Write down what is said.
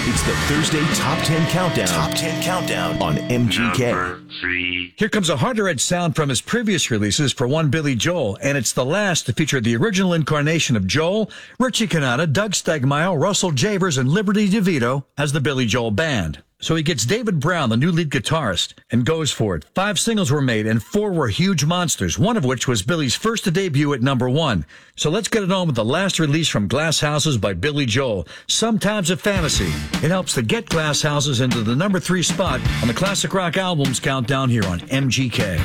It's the Thursday Top 10 Countdown. Top 10 Countdown on MGK. Here comes a harder-edged sound from his previous releases for one Billy Joel, and it's the last to feature the original incarnation of Joel, Richie Cannata, Doug Stegmeyer, Russell Javers, and Liberty DeVito as the Billy Joel Band. So he gets David Brown, the new lead guitarist, and goes for it. 5 singles were made, and 4 were huge monsters, one of which was Billy's first to debut at number 1. So let's get it on with the last release from Glass Houses by Billy Joel, Sometimes a Fantasy. It helps to get Glass Houses into the number 3 spot on the Classic Rock Albums Countdown here on MGK.